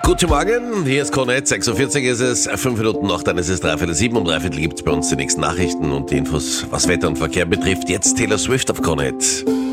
Guten Morgen, hier ist Krone Hit, 46 ist es, 5 Minuten noch, dann ist es 6:45, um 3:15 gibt es bei uns die nächsten Nachrichten und die Infos, was Wetter und Verkehr betrifft. Jetzt Taylor Swift auf Krone Hit.